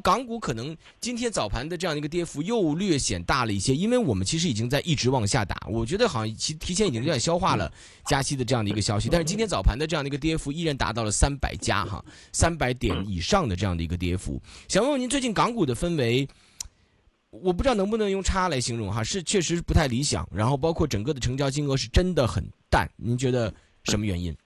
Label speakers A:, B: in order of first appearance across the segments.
A: 港股可能今天早盘的这样的一个跌幅又略显大了一些，因为我们其实已经在一直往下打，我觉得好像提前已经有点消化了加息的这样的一个消息，但是今天早盘的这样的一个跌幅依然达到了300加哈，300点以上的这样的一个跌幅。想问问您最近港股的氛围，我不知道能不能用差来形容哈，是确實不太理想，然後包括整個的成交金額是真的很淡，您覺得什麼原因？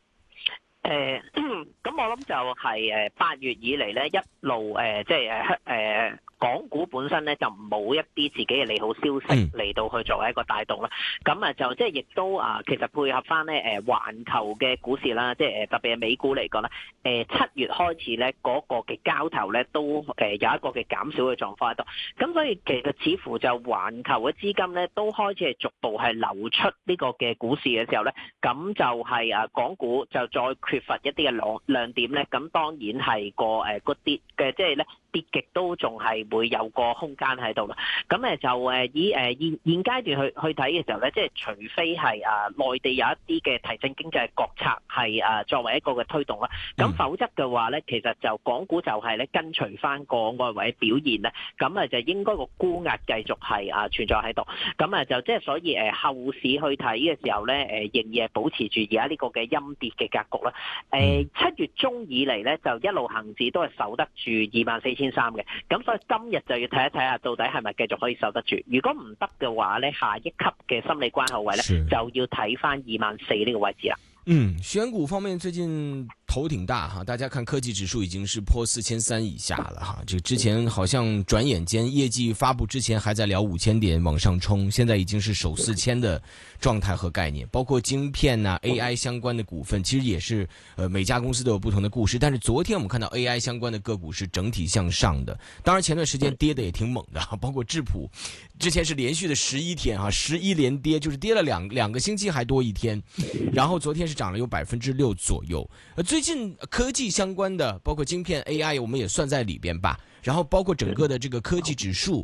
B: 咁我諗就係8月以嚟咧一路港股本身咧就冇一啲自己嘅利好消息嚟到去作為一個帶動啦。咁啊就即係亦都其實配合翻咧環球嘅股市啦，即係特別係美股嚟講咧，7月開始咧嗰個嘅交投咧都有一個嘅減少嘅狀況喺度。咁所以其實似乎就環球嘅資金咧都開始係逐步係流出呢個嘅股市嘅時候咧，咁就係港股就再缺乏一啲嘅亮點咧，咁當然係個跌嘅即係咧。跌極都仲係會有個空間喺度啦。咁就以現階段去睇嘅時候咧，即係除非係內地有一啲嘅提振經濟國策係作為一個嘅推動啦。咁否則嘅話咧，其實就港股就係咧跟隨翻個外圍表現咧，咁就應該個沽壓繼續係存在喺度。咁就即係所以後市去睇嘅時候咧，仍然係保持住而家呢個嘅陰跌嘅格局啦。7月中以嚟咧就一路恆指都係守得住24,300嘅，咁所以今日就要睇一睇下到底係咪繼續可以守得住。如果唔得嘅話咧，下一級嘅心理關口位咧就要睇翻24,000呢個位置啦。
A: 選股方面最近頭挺大哈，大家看科技指數已經是破4,300以下了哈。這個之前好像轉眼間業績發布之前還在聊5000點往上衝，現在已經是守4000的狀態和概念。包括晶片啊 AI 相關的股份，其實也是每家公司都有不同的故事。但是昨天我們看到 AI 相關的個股是整體向上的，當然前段時間跌的也挺猛的，包括智譜之前是連續的11天哈，11連跌，就是跌了兩個星期還多一天，然後昨天是漲了有6%左右。最近科技相關的，包括晶片 AI， 我們也算在裏邊吧。然後包括整個的這個科技指數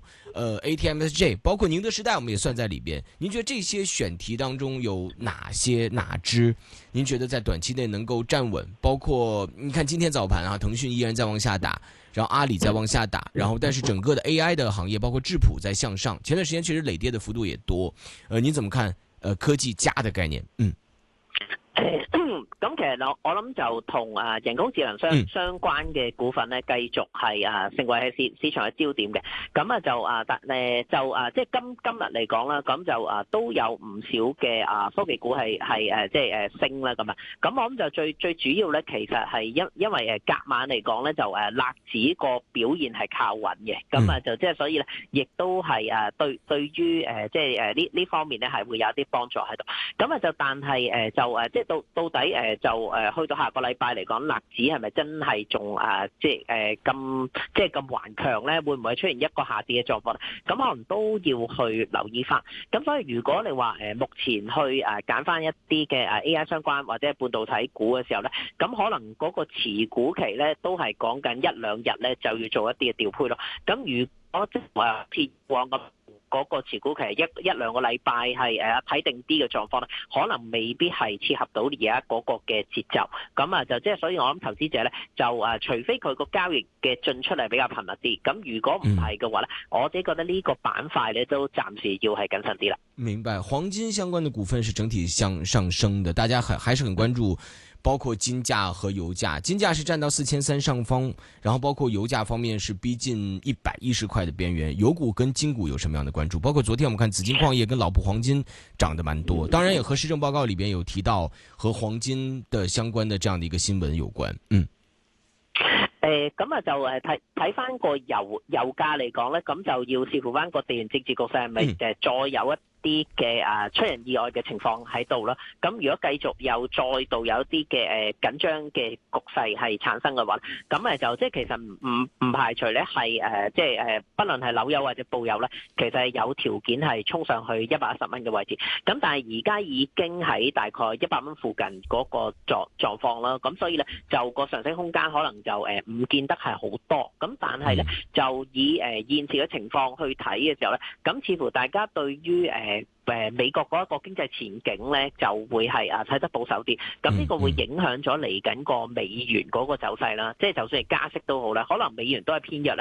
A: ，ATMSJ， 包括寧德時代，我們也算在裏邊。您覺得這些選題當中有哪支？您覺得在短期內能夠站穩？包括你看今天早盤啊，騰訊依然在往下打，然後阿里在往下打，然後但是整個的 AI 的行業，包括智譜在向上。前段時間確實累跌的幅度也多。您怎麼看科技加的概念？
B: 咁其實我諗就同人工智能相關嘅股份咧，繼續係成為係市場嘅焦點嘅。咁即係今日嚟講啦，咁就都有唔少嘅科技股係即係升啦咁啊。咁我諗就最主要咧，其實係因為隔晚嚟講咧，就納指個表現係靠穩嘅。咁就即係所以咧，亦都係對於即係呢方面咧係會有一啲幫助喺度。咁就但係即係到底去到下個禮拜嚟講，納指係咪真係仲即係咁頑強咧？會唔會出現一個下跌嘅狀況咧？咁可能都要去留意翻。咁所以如果你話目前去揀翻一啲嘅AI 相關或者半導體股嘅時候咧，咁可能嗰個持股期咧都係講緊1-2日咧就要做一啲嘅調配咯。咁如果即係話鐵旺咁，嗰個持股期一兩個禮拜係睇定啲嘅狀況咧，可能未必係切合到而家嗰個嘅節奏。咁就即係所以我諗投資者咧就除非佢個交易嘅進出係比較頻密啲，咁如果唔係嘅話咧，我自己覺得呢個板塊咧都暫時要係謹慎啲啦。
A: 明白，黃金相關的股份是整體向上升的，大家還是很關注。包括金價和油價，金價是站到4,300上方，然後包括油價方面是逼近110塊的邊緣。油股跟金股有什麼樣的關注？包括昨天我們看紫金礦業跟老普黃金漲得蠻多，當然也和施政報告裏邊有提到和黃金的相關的這樣的一個新聞有關。
B: 咁就睇翻個油價嚟講咧，咁就要視乎翻個地緣政治局勢係咪再有一啲嘅出人意外嘅情況喺度啦。咁如果繼續又再度有一啲嘅緊張嘅局勢係產生嘅話，咁就即係其實唔排除咧係即係不論係紐油或者布油咧，其實係有條件係衝上去110蚊嘅位置。咁但係而家已經喺大概100蚊附近嗰個狀況啦。咁所以咧就個上升空間可能就唔見得係好多。咁但係咧就以現時嘅情況去睇嘅時候咧，咁似乎大家對於美國嗰一個經濟前景咧就會係睇得保守啲，咁呢個會影響咗嚟緊個美元嗰個走勢啦。即係就算係加息都好啦，可能美元都係偏弱啦。